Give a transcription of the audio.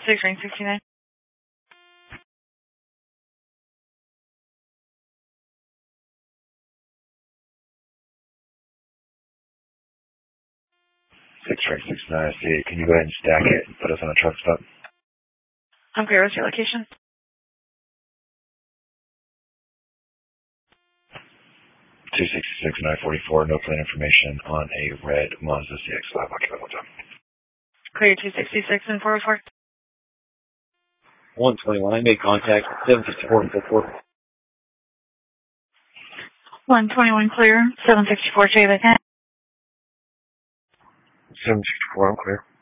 6 ring 69. X-ray 69, I see it. Can you go ahead and stack it and put us on a truck stop? I'm clear. What's your location? 266 and I-44, no plan information on a red Mazda CX-5. Occupy one time. Clear 266 and 404. 121, I made contact 764. 121 clear, 764 J by 10. 764, I'm clear.